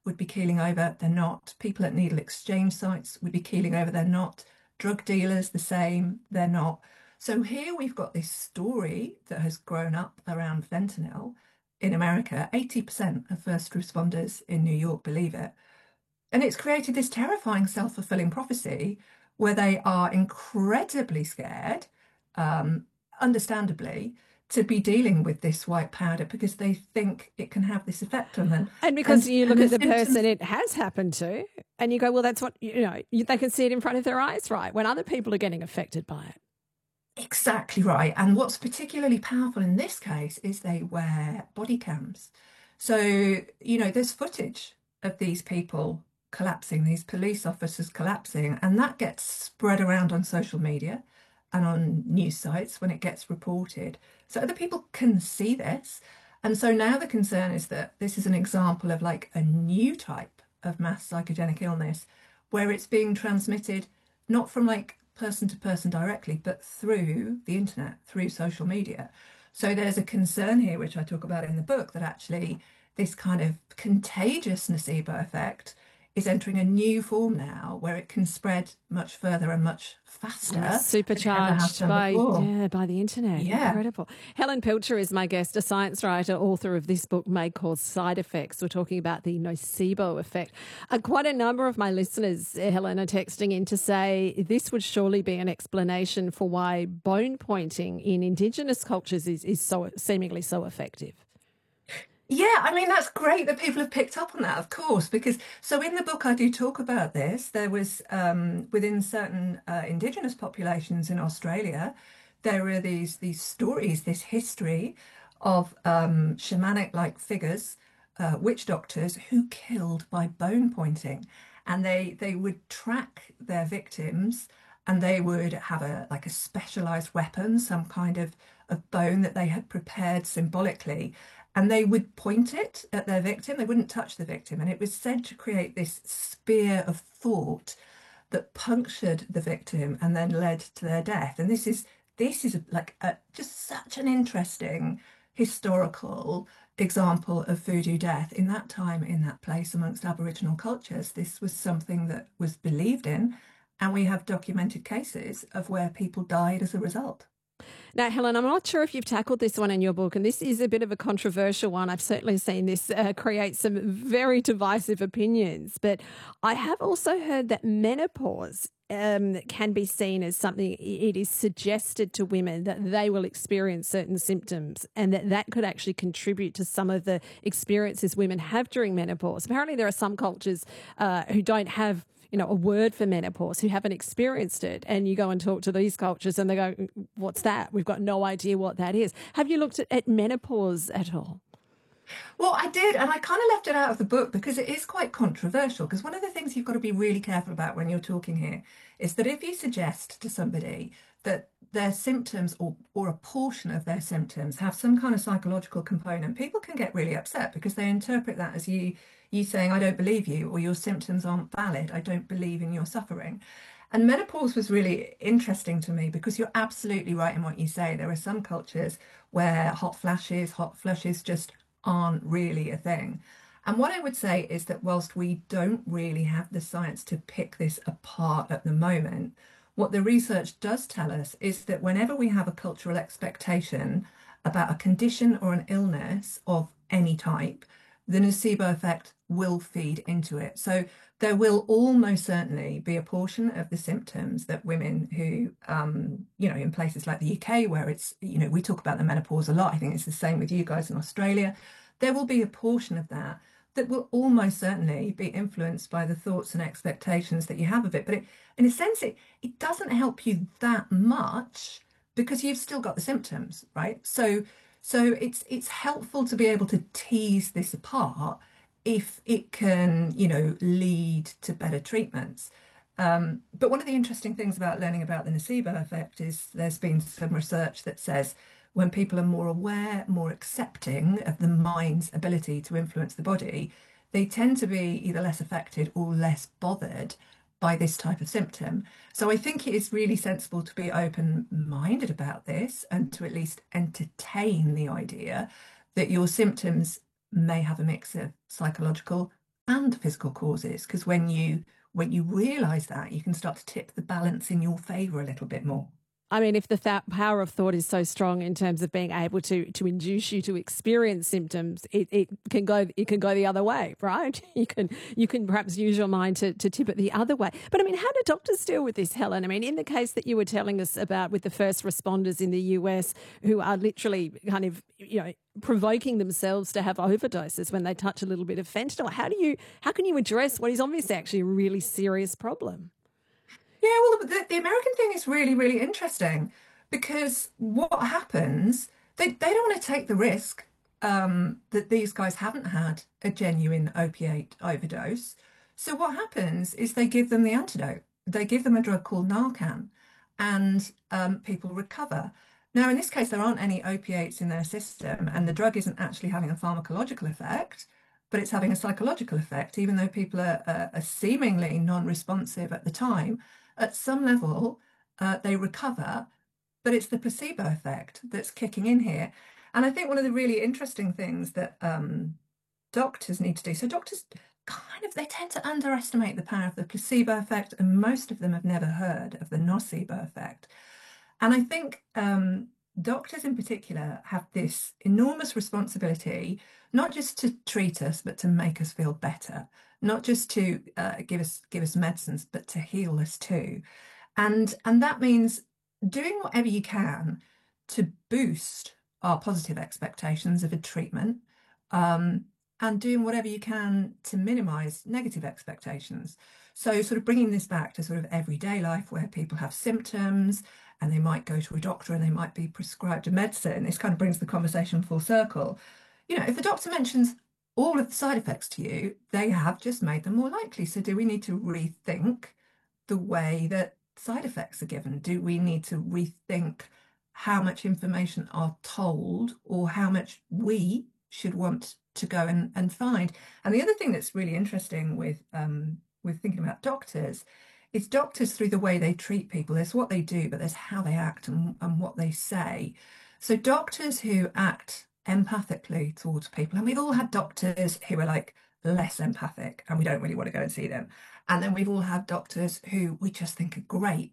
would be keeling over, they're not. People at needle exchange sites would be keeling over, they're not. Drug dealers, the same, they're not. So here we've got this story that has grown up around fentanyl in America. 80% of first responders in New York believe it. And it's created this terrifying self-fulfilling prophecy where they are incredibly scared, um, understandably, to be dealing with this white powder because they think it can have this effect on them. And because And you look and the at the person symptoms it has happened to, and you go, well, that's what, they can see it in front of their eyes, right? When other people are getting affected by it. exactly right. And what's particularly powerful in this case is they wear body cams. So, there's footage of these people collapsing, these police officers collapsing, and that gets spread around on social media and on news sites when it gets reported. So other people can see this. And so now the concern is that this is an example of like a new type of mass psychogenic illness where it's being transmitted not from like person to person directly, but through the internet, through social media. So there's a concern here, which I talk about in the book, that actually this kind of contagious nocebo effect is entering a new form now where it can spread much further and much faster than it ever has Supercharged done before. by the internet. Yeah. Incredible. Helen Pilcher is my guest, a science writer, author of this book, May Cause Side Effects. We're talking about the nocebo effect. Quite a number of my listeners, Helen, are texting in to say this would surely be an explanation for why bone pointing in Indigenous cultures is so seemingly so effective. Yeah, I mean, that's great that people have picked up on that, of course, because so in the book I do talk about this. There was within certain indigenous populations in Australia, there are these stories, this history of shamanic like figures, witch doctors who killed by bone pointing, and they would track their victims, and they would have a like a specialized weapon, some kind of bone that they had prepared symbolically, and they would point it at their victim. They wouldn't touch the victim. And it was said to create this spear of thought that punctured the victim and then led to their death. And this is just such an interesting historical example of voodoo death in that time, in that place amongst Aboriginal cultures. This was something that was believed in, and we have documented cases of where people died as a result. Now, Helen, I'm not sure if you've tackled this one in your book, and this is a bit of a controversial one. I've certainly seen this create some very divisive opinions, but I have also heard that menopause can be seen as something it is suggested to women that they will experience certain symptoms and that could actually contribute to some of the experiences women have during menopause. Apparently, there are some cultures who don't have a word for menopause, who haven't experienced it. And you go and talk to these cultures and they go, what's that? We've got no idea what that is. Have you looked at menopause at all? Well, I did, and I kind of left it out of the book because it is quite controversial. Because one of the things you've got to be really careful about when you're talking here is that if you suggest to somebody that their symptoms or a portion of their symptoms have some kind of psychological component, people can get really upset because they interpret that as you saying, I don't believe you, or your symptoms aren't valid, I don't believe in your suffering. And menopause was really interesting to me because you're absolutely right in what you say. There are some cultures where hot flushes just aren't really a thing. And what I would say is that whilst we don't really have the science to pick this apart at the moment, what the research does tell us is that whenever we have a cultural expectation about a condition or an illness of any type, the nocebo effect will feed into it. So there will almost certainly be a portion of the symptoms that women who, in places like the UK, where it's, we talk about the menopause a lot. I think it's the same with you guys in Australia. There will be a portion of that will almost certainly be influenced by the thoughts and expectations that you have of it. But in a sense, it doesn't help you that much because you've still got the symptoms, right? So it's helpful to be able to tease this apart if it can, lead to better treatments. But one of the interesting things about learning about the nocebo effect is there's been some research that says when people are more aware, more accepting of the mind's ability to influence the body, they tend to be either less affected or less bothered by this type of symptom. So I think it is really sensible to be open-minded about this and to at least entertain the idea that your symptoms may have a mix of psychological and physical causes. Because when you realize that, you can start to tip the balance in your favor a little bit more. I mean, if the power of thought is so strong in terms of being able to induce you to experience symptoms, it can go the other way, right? You can perhaps use your mind to tip it the other way. But I mean, how do doctors deal with this, Helen? I mean, in the case that you were telling us about with the first responders in the US who are literally kind of provoking themselves to have overdoses when they touch a little bit of fentanyl, how can you address what is obviously actually a really serious problem? Yeah, well, the American thing is really, really interesting because what happens, they don't want to take the risk that these guys haven't had a genuine opiate overdose. So what happens is they give them the antidote. They give them a drug called Narcan, and people recover. Now, in this case, there aren't any opiates in their system, and the drug isn't actually having a pharmacological effect, but it's having a psychological effect, even though people are seemingly non-responsive at the time. At some level, they recover, but it's the placebo effect that's kicking in here. And I think one of the really interesting things that doctors need to do, so doctors kind of, they tend to underestimate the power of the placebo effect, and most of them have never heard of the nocebo effect. And I think doctors in particular have this enormous responsibility, not just to treat us, but to make us feel better, not just to give us medicines, but to heal us too. And that means doing whatever you can to boost our positive expectations of a treatment, um, and doing whatever you can to minimize negative expectations. So sort of bringing this back to sort of everyday life where people have symptoms and they might go to a doctor and they might be prescribed a medicine. This kind of brings the conversation full circle. If the doctor mentions all of the side effects to you, they have just made them more likely. So do we need to rethink the way that side effects are given? Do we need to rethink how much information are told or how much we should want to go and find? And the other thing that's really interesting with thinking about doctors is doctors through the way they treat people. There's what they do, but there's how they act and what they say. So doctors who act empathically towards people, and we've all had doctors who are like less empathic and we don't really want to go and see them. And then we've all had doctors who we just think are great.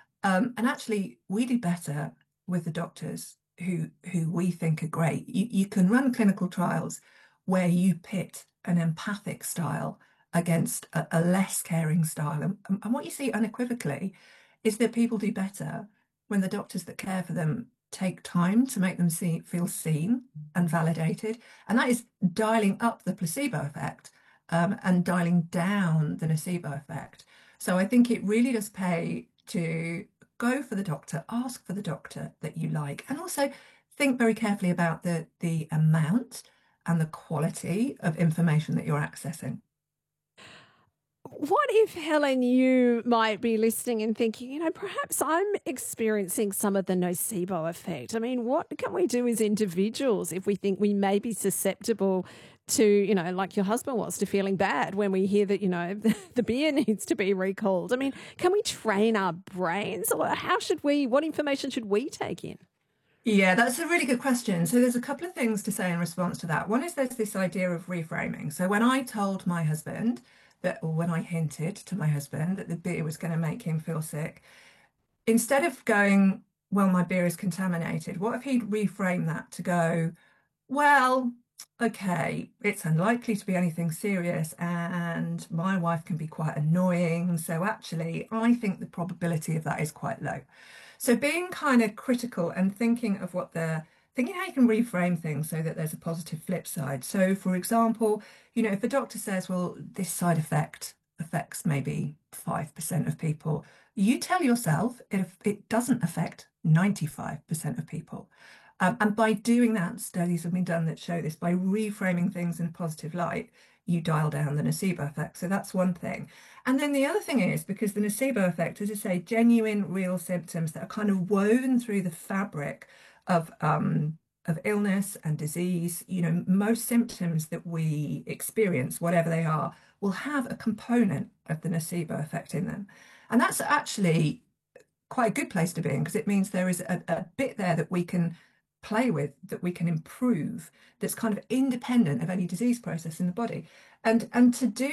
And actually, we do better with the doctors who we think are great. You can run clinical trials where you pit an empathic style against a less caring style. And what you see unequivocally is that people do better when the doctors that care for them take time to make them feel seen and validated. And that is dialing up the placebo effect, and dialing down the nocebo effect. So I think it really does pay to go for the doctor, ask for the doctor that you like, and also think very carefully about the amount and the quality of information that you're accessing. What if, Helen, you might be listening and thinking, perhaps I'm experiencing some of the nocebo effect? I mean, what can we do as individuals if we think we may be susceptible to, like your husband was, to feeling bad when we hear that, the beer needs to be recalled? I mean, can we train our brains, or what information should we take in? Yeah, that's a really good question. So there's a couple of things to say in response to that. One is there's this idea of reframing. So when I told my husband or when I hinted to my husband that the beer was going to make him feel sick, instead of going, well, my beer is contaminated, what if he'd reframe that to go, well, okay, it's unlikely to be anything serious, and my wife can be quite annoying. So actually, I think the probability of that is quite low. So being kind of critical and thinking of thinking how you can reframe things so that there's a positive flip side. So for example, if the doctor says, well, this side effect affects maybe 5% of people, you tell yourself it doesn't affect 95% of people. And by doing that, studies have been done that show this, by reframing things in a positive light, you dial down the nocebo effect. So that's one thing. And then the other thing is, because the nocebo effect, as I say, genuine, real symptoms that are kind of woven through the fabric of illness and disease. Most symptoms that we experience, whatever they are, will have a component of the nocebo effect in them. And that's actually quite a good place to be in, because it means there is a bit there that we can play with, that we can improve, that's kind of independent of any disease process in the body. And to do